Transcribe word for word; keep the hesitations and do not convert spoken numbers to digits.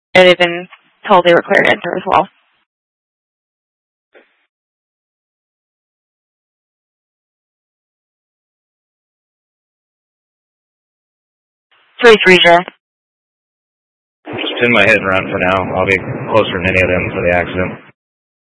They've been told they were cleared to enter as well. three three, J. Just pin my hit and run for now. I'll be closer than any of them for the accident.